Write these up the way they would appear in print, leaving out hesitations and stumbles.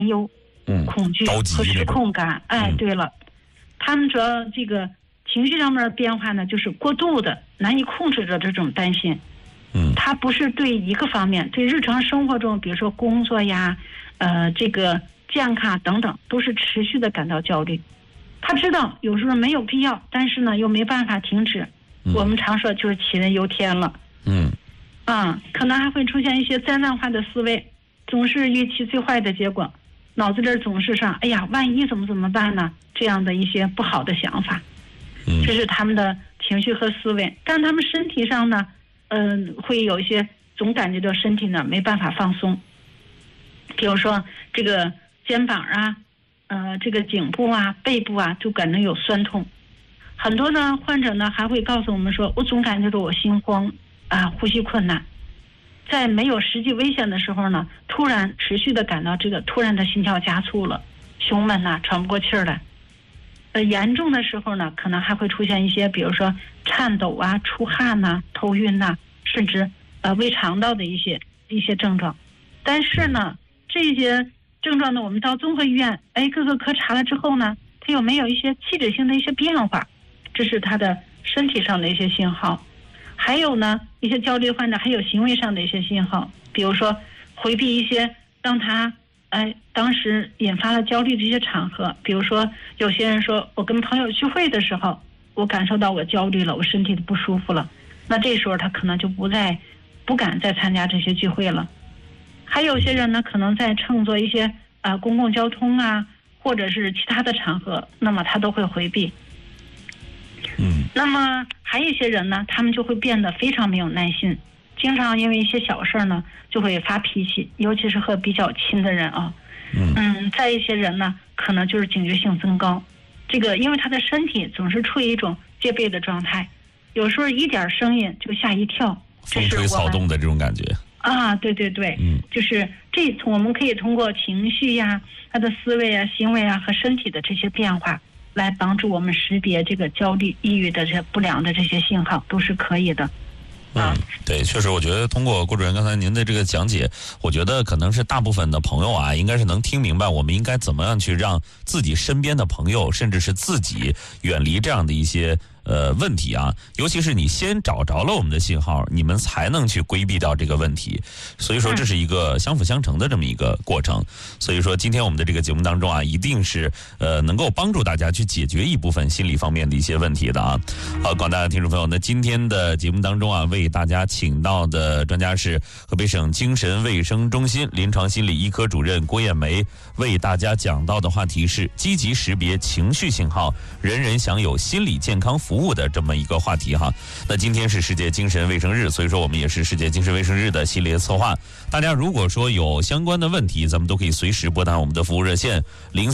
忧、恐惧和失控感。对了，他们主要这个情绪上面的变化呢，就是过度的、难以控制的这种担心。他不是对一个方面，对日常生活中，比如说工作呀、这个健康等等，都是持续的感到焦虑。他知道有时候没有必要，但是呢又没办法停止。我们常说就是杞人忧天了。可能还会出现一些灾难化的思维，总是预期最坏的结果，脑子里总是上，哎呀，万一怎么办呢？这样的一些不好的想法。这是他们的情绪和思维。但他们身体上呢，会有一些总感觉到身体呢没办法放松，比如说这个肩膀啊，这个颈部啊、背部啊，就感觉有酸痛。很多呢患者呢还会告诉我们说，我总感觉到我心慌啊，呼吸困难。在没有实际危险的时候呢，突然持续的感到这个突然的心跳加速了，胸闷呐，喘不过气儿来。严重的时候呢，可能还会出现一些，比如说颤抖啊、出汗呐、头晕呐，甚至胃肠道的一些症状。但是呢，这些症状呢，我们到综合医院，各个科查了之后呢，它有没有一些器质性的一些变化？这是他的身体上的一些信号。还有呢，一些焦虑患者还有行为上的一些信号，比如说回避一些让他当时引发了焦虑的一些场合。比如说有些人说，我跟朋友聚会的时候，我感受到我焦虑了，我身体不舒服了，那这时候他可能就不敢再参加这些聚会了。还有些人呢，可能在乘坐一些公共交通啊，或者是其他的场合，那么他都会回避。那么还有一些人呢，他们就会变得非常没有耐心，经常因为一些小事呢就会发脾气，尤其是和比较亲的人啊。再一些人呢，可能就是警觉性增高，这个因为他的身体总是处于一种戒备的状态，有时候一点声音就吓一跳， 风吹草动的这种感觉啊。对，就是我们可以通过情绪呀、他的思维啊、行为啊和身体的这些变化，来帮助我们识别这个焦虑、抑郁的这不良的这些信号，都是可以的。 对，确实，我觉得通过郭主任刚才您的这个讲解，我觉得可能是大部分的朋友啊，应该是能听明白我们应该怎么样去让自己身边的朋友，甚至是自己远离这样的一些问题啊。尤其是你先找着了我们的信号，你们才能去规避掉这个问题。所以说这是一个相辅相成的这么一个过程。所以说今天我们的这个节目当中啊，一定是能够帮助大家去解决一部分心理方面的一些问题的啊。好，广大的听众朋友，那今天的节目当中啊，为大家请到的专家是河北省精神卫生中心临床心理医科主任郭艳梅，为大家讲到的话题是积极识别情绪信号，人人享有心理健康服务的这么一个话题哈。那今天是世界精神卫生日，所以说我们也是世界精神卫生日的系列策划。大家如果说有相关的问题，咱们都可以随时拨打我们的服务热线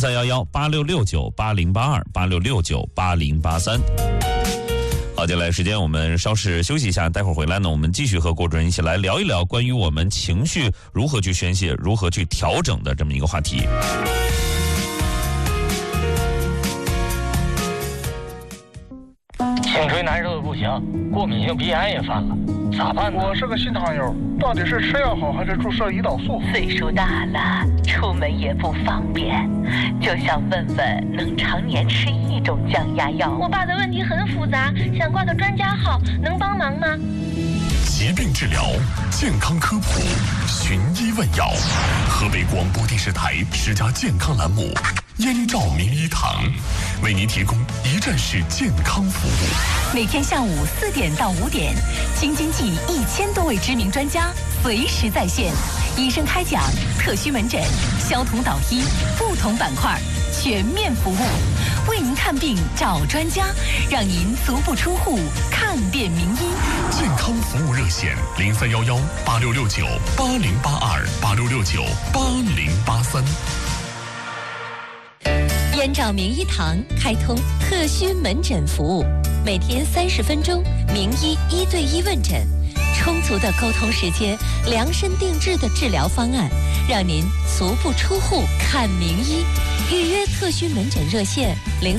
03118669808386698083。好，接下来时间我们稍事休息一下，待会儿回来呢，我们继续和郭主任一起来聊一聊关于我们情绪如何去宣泄、如何去调整的这么一个话题。 颈椎难受的不行，过敏性鼻炎也犯了，咋办呢？ 我是个新糖友，到底是吃药好还是注射胰岛素？ 岁数大了，出门也不方便，就想问问能常年吃一种降压药。 我爸的问题很复杂，想挂个专家号，能帮忙吗？ 疾病治疗，健康科普，寻医问药。河北广播电视台10家健康栏目，燕赵名医堂为您提供一站式健康服务。 每天下午4点到5点，京津冀1000多位知名专家随时在线，医生开讲，特需门诊，消毒导医，不同板块全面服务，为您看病找专家，让您足不出户看遍名医。 健康服务热线03118669808286698083。 燕赵名医堂开通特需门诊服务，每天30分钟，名医1对1问诊，充足的沟通时间，量身定制的治疗方案，让您足不出户看名医。预约特需门诊热线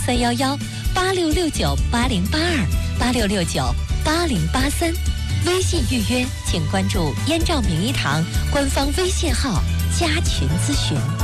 03118669808286698083。微信预约请关注燕赵名医堂官方微信号加群咨询。